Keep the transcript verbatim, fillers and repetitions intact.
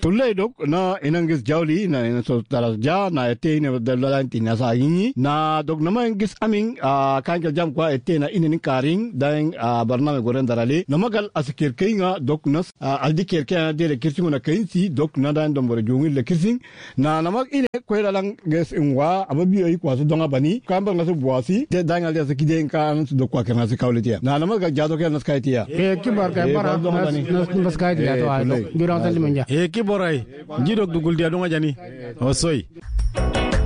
tulle dok na inangis jawli na ina so taraja na ete ina dalalanti na sa yingi na dok na mangis aming kankel jam kwa ete na inin karing daing barname goren darale na magal asikir kainga dok nas aldi kerke de le kirsingo na kainsi dok na dan dombore jungil le kirsing na namak ine kwela lang ges ingwa ababi ay kwa so donga bani kamba ngaso buasi de dangal de sikide kan dok kwa kana sikawletia na namak jado ke nas kaitia e kibar ka bara nas nas kaitia to ay durang tali manja e kiborai jidok dugul dia donga jani osoy